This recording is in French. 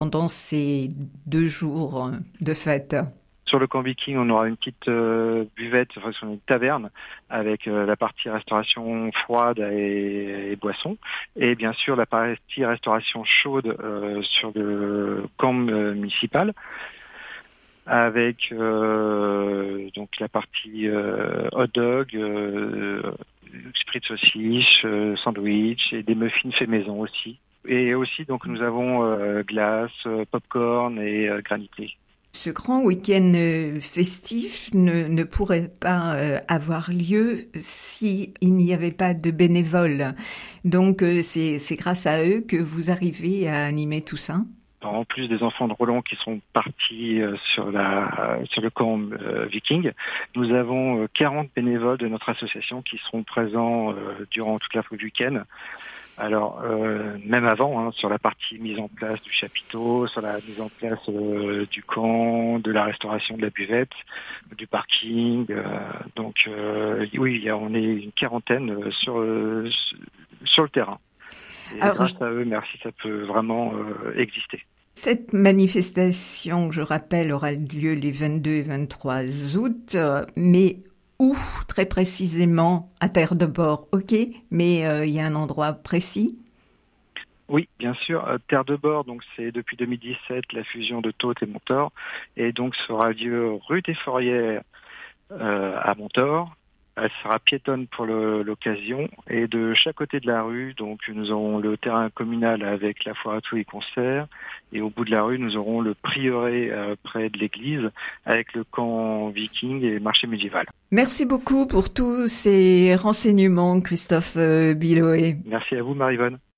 pendant ces 2 jours de fête? Sur le camp viking, on aura une petite buvette, enfin une taverne, avec la partie restauration froide et boissons, et bien sûr la partie restauration chaude sur le camp municipal, avec donc la partie hot dog, spritz saucisse, sandwich et des muffins faits maison aussi. Et aussi donc nous avons glace, popcorn et granité. Ce grand week-end festif ne pourrait pas avoir lieu si il n'y avait pas de bénévoles. Donc c'est grâce à eux que vous arrivez à animer tout ça. En plus des enfants de Roland qui sont partis sur le camp viking, nous avons 40 bénévoles de notre association qui seront présents durant toute la fin du week-end. Alors, même avant, sur la partie mise en place du chapiteau, sur la mise en place du camp, de la restauration de la buvette, du parking. Donc, oui, on est une quarantaine sur le terrain. Et alors, grâce à eux, merci, ça peut vraiment exister. Cette manifestation, je rappelle, aura lieu les 22 et 23 août, mais où très précisément? À Terre-de-Bord, ok, mais il y a un endroit précis? Oui, bien sûr. Terre-de-Bord, donc c'est depuis 2017 la fusion de Taute et Montor, et donc ça aura lieu rue des Forrières à Montor. Elle sera piétonne pour l'occasion, et de chaque côté de la rue, donc nous aurons le terrain communal avec la foire à tous les concerts, et au bout de la rue, nous aurons le prieuré près de l'église avec le camp viking et le marché médiéval. Merci beaucoup pour tous ces renseignements, Christophe Biloé. Merci à vous, Marie-Vonne.